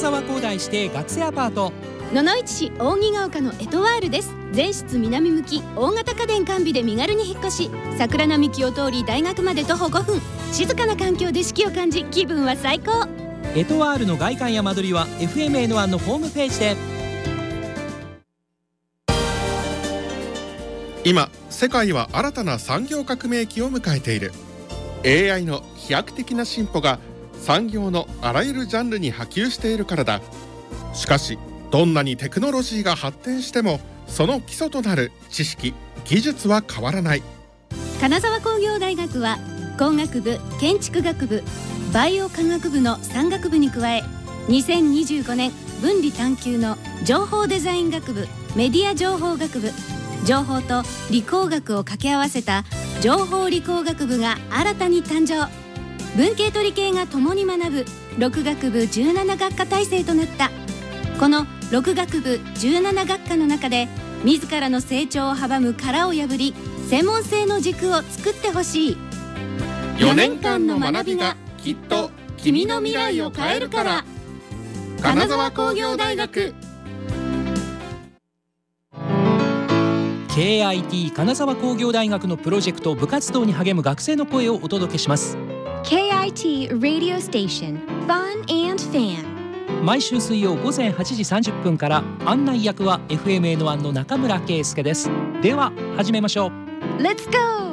沢工大指定学生アパート。 野々市市扇ヶ丘のエトワールです。全室南向き、大型家電完備で身軽に引っ越し、桜並木を通り大学まで徒歩5分、静かな環境で四季を感じ、気分は最高。 エトワールの外観や間取りは FMN1 のホームページで。 今世界は新たな産業革命期を迎えている。 AI の飛躍的な進歩が産業のあらゆるジャンルに波及しているからだ。しかしどんなにテクノロジーが発展しても、その基礎となる知識・技術は変わらない。 金沢工業大学は工学部、建築学部、バイオ科学部の3学部に加え、2025年分離探究の情報デザイン学部、メディア情報学部、情報と理工学を掛け合わせた情報理工学部が新たに誕生。文系と理系が共に学ぶ6学部17学科体制となった。この6学部17学科の中で、自らの成長を阻む殻を破り、専門性の軸を作ってほしい。 4年間の学びがきっと君の未来を変えるから。金沢工業大学。 KIT 金沢工業大学のプロジェクト部活動に励む学生の声をお届けします。 KIT Radio Station Fun and Fan。 毎週水曜午前8時30分から。案内役は FMN1 の中村圭介です。では始めましょう。 Let's go!